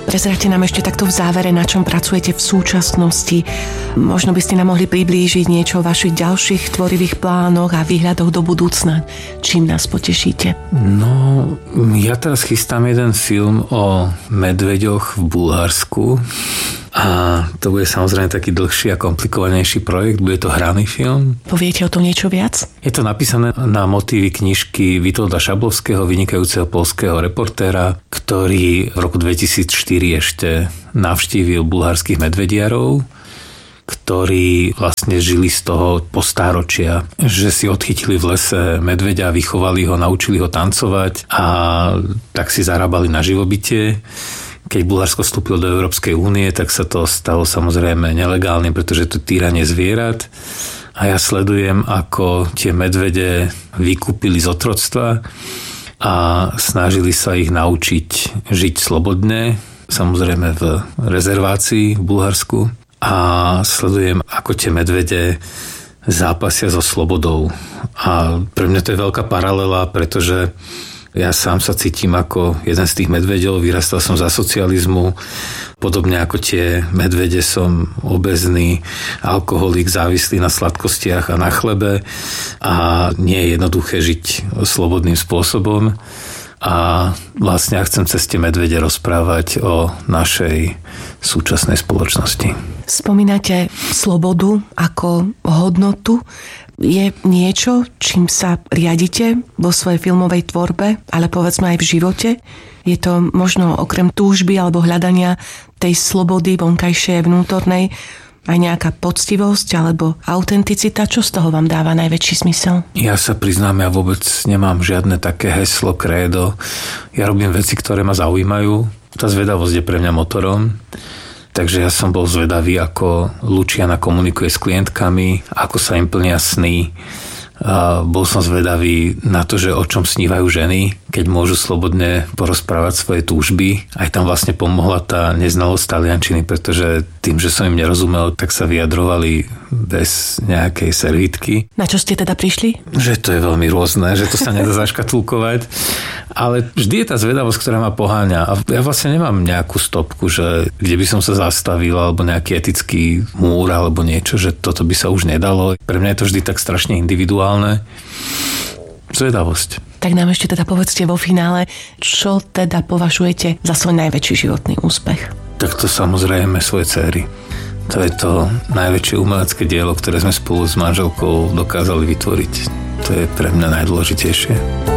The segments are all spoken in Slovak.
Prezrate nám ešte takto v závere, na čom pracujete v súčasnosti. Možno by ste nám mohli priblížiť niečo o vašich ďalších tvorivých plánoch a výhľadoch do budúcna. Čím nás potešíte? No, ja teraz chystám jeden film o medveďoch v Bulharsku. A to bude samozrejme taký dlhší a komplikovanejší projekt. Bude to hraný film. Poviete o tom niečo viac? Je to napísané na motívy knižky Witolda Šablovského, vynikajúceho poľského reportéra, ktorý v roku 2004 ešte navštívil bulharských medvediarov, ktorí vlastne žili z toho po stáročia, že si odchytili v lese medveďa, vychovali ho, naučili ho tancovať a tak si zarábali na živobytie. Keď Bulharsko vstúpilo do Európskej únie, tak sa to stalo samozrejme nelegálnym, pretože to je týranie zvierat. A ja sledujem, ako tie medvede vykúpili z otroctva a snažili sa ich naučiť žiť slobodne, samozrejme v rezervácii v Bulharsku. A sledujem, ako tie medvede zápasia so slobodou. A pre mňa to je veľká paralela, pretože ja sám sa cítim ako jeden z tých medveďov, vyrastal som za socializmu, podobne ako tie medvede som obezný alkoholik, závislý na sladkostiach a na chlebe a nie je jednoduché žiť slobodným spôsobom. A vlastne chcem cez tie medvede rozprávať o našej súčasnej spoločnosti. Spomínate slobodu ako hodnotu. Je niečo, čím sa riadite vo svojej filmovej tvorbe, ale povedzme aj v živote? Je to možno okrem túžby alebo hľadania tej slobody vonkajšej vnútornej aj nejaká poctivosť alebo autenticita? Čo z toho vám dáva najväčší zmysel? Ja sa priznám, ja vôbec nemám žiadne také heslo, krédo. Ja robím veci, ktoré ma zaujímajú. Tá zvedavosť je pre mňa motorom. Takže ja som bol zvedavý, ako Luciana komunikuje s klientkami, ako sa im plnia sny. A bol som zvedavý na to, že o čom snívajú ženy, keď môžu slobodne porozprávať svoje túžby. Aj tam vlastne pomohla tá neznalosť taliančiny, pretože tým, že som im nerozumel, tak sa vyjadrovali bez nejakej servítky. Na čo ste teda prišli? Že to je veľmi rôzne, že to sa nedá zaškatulkovať. Ale vždy je tá zvedavosť, ktorá ma poháňa. A ja vlastne nemám nejakú stopku, že kde by som sa zastavil, alebo nejaký etický múr, alebo niečo, že toto by sa už nedalo. Pre mňa je to vždy tak strašne individuálne. Zvedavosť. Tak nám ešte teda povedzte vo finále, čo teda považujete za svoj najväčší životný úspech? Tak to samozrejme svoje dcery. To je to najväčšie umelecké dielo, ktoré sme spolu s manželkou dokázali vytvoriť. To je pre mňa najdôležitejšie.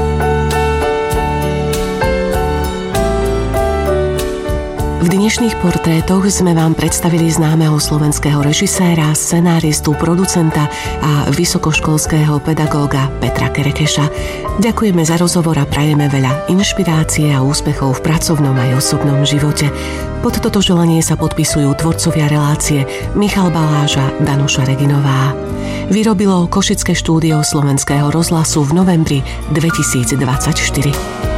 V dnešných portrétoch sme vám predstavili známeho slovenského režiséra, scenáristu, producenta a vysokoškolského pedagóga Petra Kerekeša. Ďakujeme za rozhovor a prajeme veľa inšpirácie a úspechov v pracovnom aj osobnom živote. Pod toto želanie sa podpisujú tvorcovia relácie Michal Baláž a Danuša Reginová. Vyrobilo Košické štúdio Slovenského rozhlasu v novembri 2024.